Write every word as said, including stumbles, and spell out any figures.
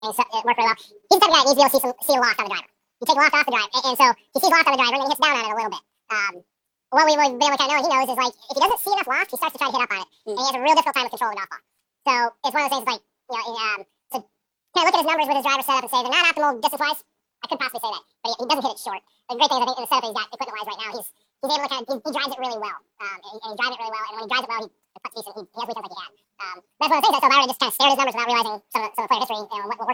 and so it worked really well. He's the type of guy that needs to be able to see some see a loft on the driver. You take a loft off the drive, and, and so he sees loft on the driver, and then he hits down on it a little bit. Um, what we, we've been able to kind of know, he knows, is like if he doesn't see enough loft, he starts to try to hit up on it, mm. and he has a real difficult time with controlling the golf ball. So it's one of those things, like you know, in, um, to kind of look at his numbers with his driver setup and say they're not optimal distance-wise. I couldn't possibly say that, but he, he doesn't hit it short. The great thing is, I think, in the setup that he's got equipment-wise right now, he's he's able to kind of he, he drives it really well, um, and, and he drives it really well. And when he drives it well, he the putt's decent. He, he has weekends like he had. Um, that's one of the things. So Byron just kind of stared at his numbers without realizing some of, the, some of the player history, you know, what, what works